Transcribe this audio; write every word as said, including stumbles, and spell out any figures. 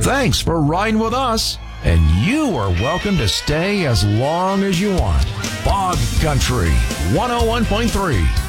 Thanks for riding with us, and you are welcome to stay as long as you want. Bog Country one oh one point three.